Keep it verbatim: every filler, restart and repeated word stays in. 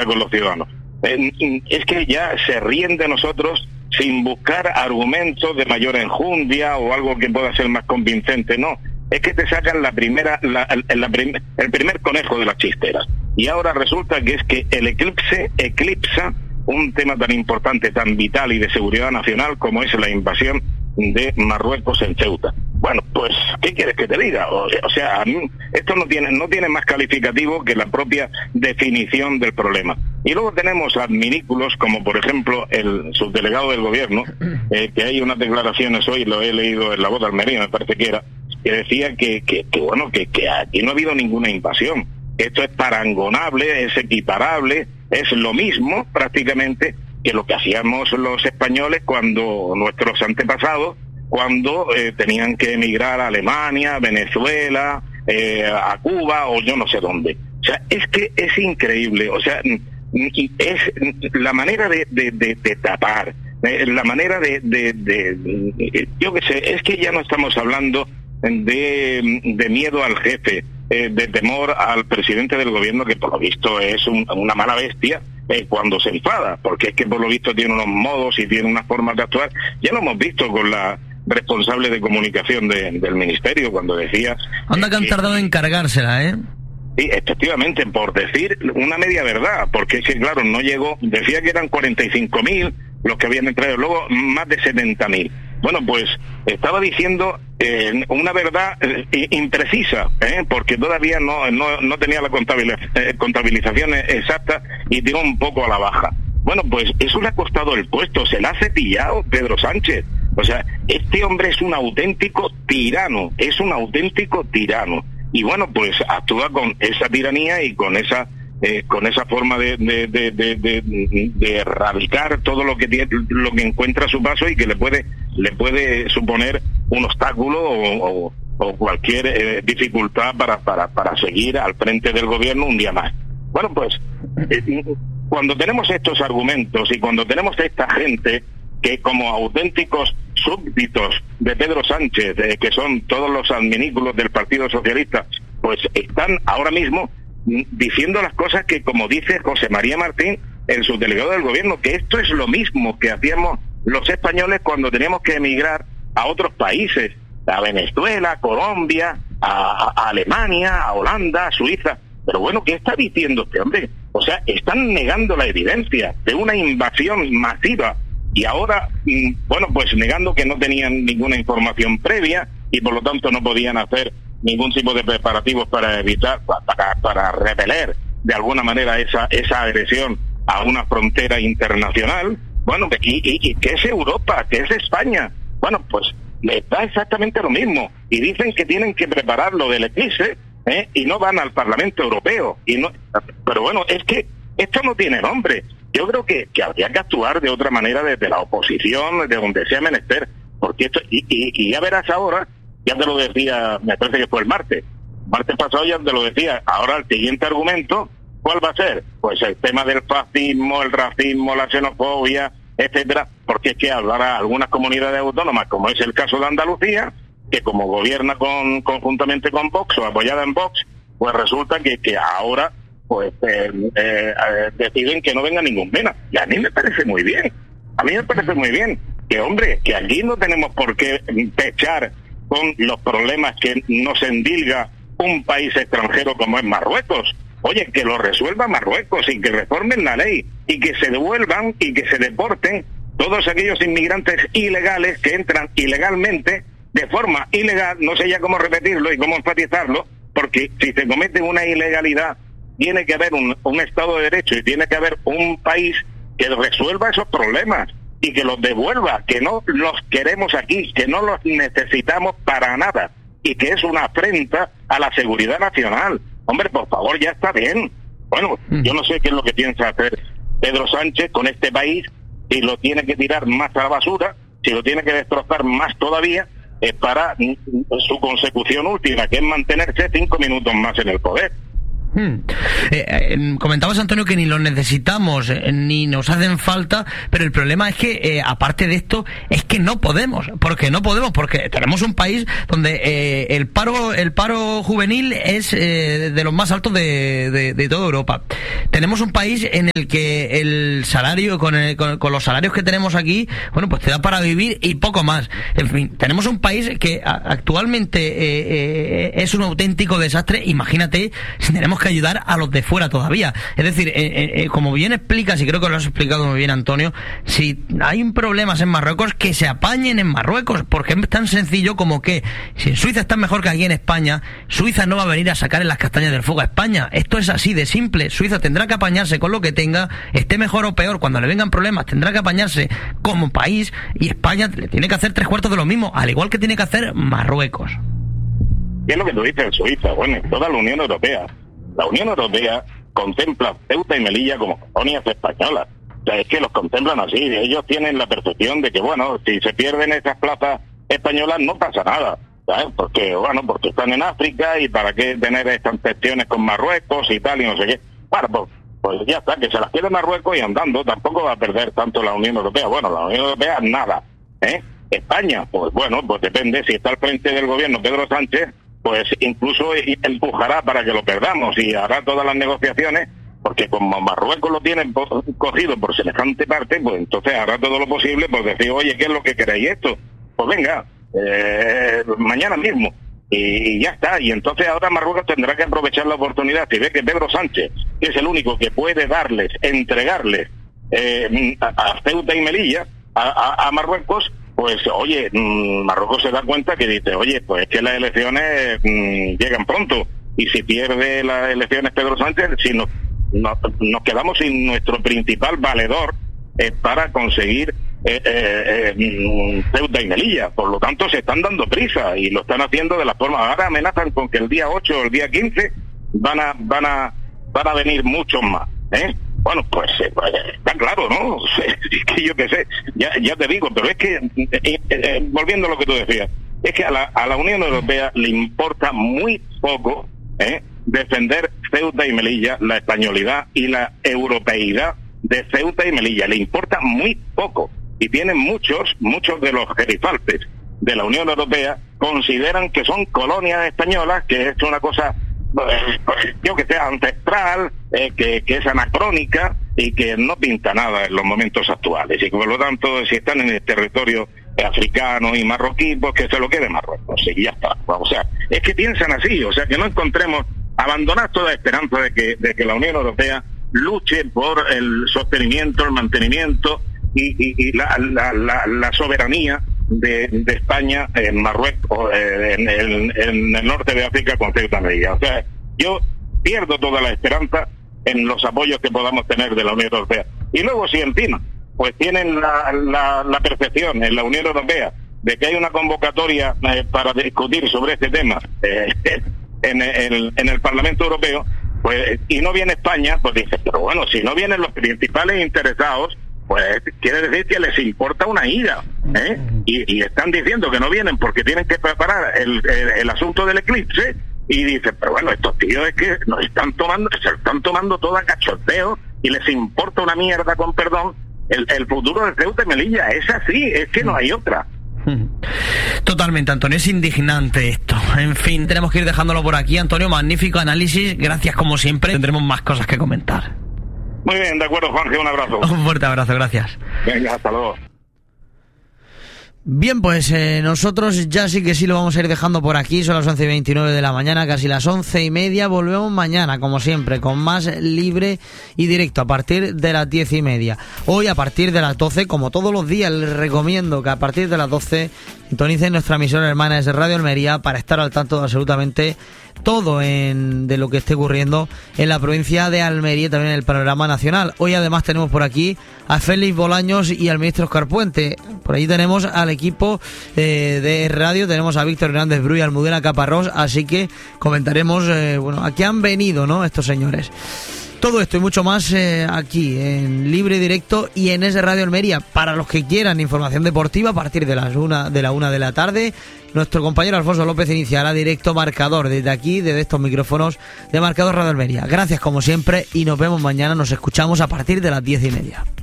está con los ciudadanos. Eh, es que ya se ríen de nosotros sin buscar argumentos de mayor enjundia o algo que pueda ser más convincente, no. Es que te sacan la primera, la, la prim, el primer conejo de las chisteras. Y ahora resulta que es que el eclipse eclipsa un tema tan importante, tan vital y de seguridad nacional como es la invasión de Marruecos en Ceuta. Bueno, pues, ¿qué quieres que te diga? O, o sea, esto no tiene, no tiene más calificativo que la propia definición del problema. Y luego tenemos adminículos, como por ejemplo el subdelegado del gobierno, eh, que hay unas declaraciones hoy, lo he leído en La Voz de Almería, me parece que era, que decía que, que, que bueno, que, que aquí no ha habido ninguna invasión. Esto es parangonable, es equiparable, es lo mismo prácticamente que lo que hacíamos los españoles cuando nuestros antepasados, cuando eh, tenían que emigrar a Alemania, Venezuela, eh, a Cuba o yo no sé dónde. O sea, es que es increíble, o sea, es la manera de, de, de, de tapar, eh, la manera de, de, de, de, yo qué sé, es que ya no estamos hablando de, de miedo al jefe, eh, de temor al presidente del gobierno, que por lo visto es un, una mala bestia, Eh, cuando se enfada, porque es que por lo visto tiene unos modos y tiene unas formas de actuar. Ya lo hemos visto con la responsable de comunicación de, del ministerio, cuando decía... Anda que han tardado en cargársela, ¿eh? Sí, efectivamente, por decir una media verdad, porque es que, claro, no llegó, decía que eran cuarenta y cinco mil los que habían entrado, luego más de setenta mil. Bueno, pues estaba diciendo eh, una verdad eh, imprecisa, ¿eh? porque todavía no, no, no tenía la contabiliz eh, contabilización exacta y tiró un poco a la baja. Bueno, pues eso le ha costado el puesto, se la ha cepillado Pedro Sánchez. O sea, este hombre es un auténtico tirano, es un auténtico tirano. Y bueno, pues actúa con esa tiranía y con esa eh, con esa forma de de, de, de, de de erradicar todo lo que tiene, lo que encuentra a su paso y que le puede le puede suponer un obstáculo o, o, o cualquier eh, dificultad para, para para seguir al frente del gobierno un día más. Bueno, pues eh, cuando tenemos estos argumentos y cuando tenemos a esta gente que como auténticos súbditos de Pedro Sánchez, eh, que son todos los adminículos del Partido Socialista, pues están ahora mismo diciendo las cosas que, como dice José María Martín, el subdelegado del gobierno, que esto es lo mismo que hacíamos los españoles cuando teníamos que emigrar a otros países, a Venezuela, a Colombia, a, a Alemania, a Holanda, a Suiza. Pero bueno, ¿qué está diciendo este hombre? O sea, están negando la evidencia de una invasión masiva y ahora, bueno, pues negando que no tenían ninguna información previa y por lo tanto no podían hacer ningún tipo de preparativos para evitar, para, para repeler de alguna manera esa esa agresión a una frontera internacional. Bueno, y, y, y ¿qué es Europa? ¿Qué es España? Bueno, pues les da exactamente lo mismo y dicen que tienen que preparar lo del eclipse, ¿eh? Y no van al Parlamento Europeo. Y no, pero bueno, es que esto no tiene nombre. Yo creo que, que habría que actuar de otra manera desde la oposición, de donde sea menester, porque esto, y, y, y ya verás ahora, ya te lo decía, me parece que fue el martes, martes pasado ya te lo decía, ahora el siguiente argumento, ¿cuál va a ser? Pues el tema del fascismo, el racismo, la xenofobia, etcétera, porque es que hablará algunas comunidades autónomas, como es el caso de Andalucía, que como gobierna con, conjuntamente con Vox o apoyada en Vox, pues resulta que, que ahora pues eh, eh, deciden que no venga ningún pena. Y a mí me parece muy bien, a mí me parece muy bien, que hombre, que aquí no tenemos por qué pechar con los problemas que nos endilga un país extranjero como es Marruecos. Oye, que lo resuelva Marruecos y que reformen la ley y que se devuelvan y que se deporten todos aquellos inmigrantes ilegales que entran ilegalmente, de forma ilegal, no sé ya cómo repetirlo y cómo enfatizarlo, porque si se comete una ilegalidad, tiene que haber un, un Estado de Derecho y tiene que haber un país que resuelva esos problemas y que los devuelva, que no los queremos aquí, que no los necesitamos para nada y que es una afrenta a la seguridad nacional. Hombre, por favor, ya está bien. Bueno, yo no sé qué es lo que piensa hacer Pedro Sánchez con este país, si lo tiene que tirar más a la basura, si lo tiene que destrozar más todavía, es para su consecución última, que es mantenerse cinco minutos más en el poder. Hmm. Eh, eh, comentabas, Antonio, que ni los necesitamos eh, ni nos hacen falta, pero el problema es que eh, aparte de esto es que no podemos, porque no podemos, porque tenemos un país donde eh, el paro el paro juvenil es eh, de los más altos de, de, de toda Europa. Tenemos un país en el que el salario con, el, con, con los salarios que tenemos aquí, bueno, pues te da para vivir y poco más. En fin, tenemos un país que a, actualmente eh, eh, es un auténtico desastre. Imagínate si tenemos que ayudar a los de fuera todavía. Es decir, eh, eh, como bien explicas, y creo que lo has explicado muy bien, Antonio, si hay un problemas en Marruecos, que se apañen en Marruecos, porque es tan sencillo como que si en Suiza está mejor que aquí en España, Suiza no va a venir a sacar en las castañas del fuego a España. Esto es así de simple. Suiza tendrá que apañarse con lo que tenga, esté mejor o peor, cuando le vengan problemas tendrá que apañarse como país, y España le tiene que hacer tres cuartos de lo mismo, al igual que tiene que hacer Marruecos. ¿Qué es lo que tú dices en Suiza? Bueno, en toda la Unión Europea. La Unión Europea contempla Ceuta y Melilla como colonias españolas. O sea, es que los contemplan así. Ellos tienen la percepción de que, bueno, si se pierden esas plazas españolas no pasa nada, ¿sabes? Porque, bueno, porque están en África y para qué tener estas tensiones con Marruecos y tal y no sé qué. Bueno, pues, pues ya está, que se las quede Marruecos y andando, tampoco va a perder tanto la Unión Europea. Bueno, la Unión Europea nada, ¿eh? España, pues bueno, pues depende, si está al frente del gobierno Pedro Sánchez, pues incluso empujará para que lo perdamos y hará todas las negociaciones, porque como Marruecos lo tienen cogido por semejante parte, pues entonces hará todo lo posible por decir, oye, ¿qué es lo que queréis esto? Pues venga, eh, mañana mismo, y, y ya está. Y entonces ahora Marruecos tendrá que aprovechar la oportunidad. Si ve que Pedro Sánchez es el único que puede darles, entregarles eh, a, a Ceuta y Melilla, a, a, a Marruecos, pues oye, mmm, Marruecos se da cuenta que dice, oye, pues es que las elecciones mmm, llegan pronto, y si pierde las elecciones Pedro Sánchez, si nos, nos, nos quedamos sin nuestro principal valedor eh, para conseguir eh, eh, eh, Ceuta y Melilla. Por lo tanto se están dando prisa y lo están haciendo de la forma, ahora amenazan con que el día ocho o el día quince van a van a van a venir muchos más, ¿eh? Bueno, pues, eh, pues está claro, ¿no? Es que yo qué sé, ya, ya te digo, pero es que, eh, eh, volviendo a lo que tú decías, es que a la, a la Unión Europea le importa muy poco ¿eh? defender Ceuta y Melilla, la españolidad y la europeidad de Ceuta y Melilla, le importa muy poco. Y tienen muchos, muchos de los gerifaltes de la Unión Europea consideran que son colonias españolas, que es una cosa, yo que sé, ancestral, eh, que, que es anacrónica y que no pinta nada en los momentos actuales, y que por lo tanto si están en el territorio africano y marroquí, pues que se lo quede Marruecos, y ya está. O sea, es que piensan así, o sea, que no encontremos, abandonar toda esperanza de que, de que la Unión Europea luche por el sostenimiento, el mantenimiento y, y, y la, la, la, la soberanía De, de España en Marruecos, eh, en, el, en el norte de África con Ceuta y Melilla. O sea, yo pierdo toda la esperanza en los apoyos que podamos tener de la Unión Europea. Y luego si encima pues tienen la, la, la percepción en la Unión Europea de que hay una convocatoria eh, para discutir sobre este tema eh, en, el, en el Parlamento Europeo, pues y no viene España, pues dice, pero bueno, si no vienen los principales interesados, pues quiere decir que les importa una ira, ¿eh? Y, y están diciendo que no vienen porque tienen que preparar el, el, el asunto del eclipse, y dicen, pero bueno, estos tíos es que nos están tomando, se están tomando todo a cachoteo y les importa una mierda, con perdón, el, el futuro de Ceuta y Melilla. Es así, es que no hay otra. Totalmente, Antonio, es indignante esto. En fin, tenemos que ir dejándolo por aquí. Antonio, magnífico análisis, gracias como siempre, tendremos más cosas que comentar. Muy bien, de acuerdo, Juanje, un abrazo. Un fuerte abrazo, gracias. Venga, hasta luego. Bien, pues eh, nosotros ya sí que sí lo vamos a ir dejando por aquí. Son las once y veintinueve de la mañana, casi las once y media. Volvemos mañana, como siempre, con más libre y directo a partir de las diez y media. Hoy a partir de las doce, como todos los días, les recomiendo que a partir de las doce sintonicen nuestra emisora hermana de Radio Almería para estar al tanto de absolutamente todo en, de lo que esté ocurriendo en la provincia de Almería, también en el panorama nacional. Hoy además tenemos por aquí a Félix Bolaños y al ministro Óscar Puente. Por allí tenemos al equipo eh, de radio, tenemos a Víctor Hernández Bru y a Almudena Caparrós, así que comentaremos, eh, bueno, a qué han venido, ¿no?, estos señores. Todo esto y mucho más eh, aquí en Libre Directo y en Es Radio Almería. Para los que quieran información deportiva a partir de las una de la una de la tarde, nuestro compañero Alfonso López iniciará directo Marcador desde aquí, desde estos micrófonos de Marcador Radio Almería. Gracias como siempre y nos vemos mañana. Nos escuchamos a partir de las diez y media.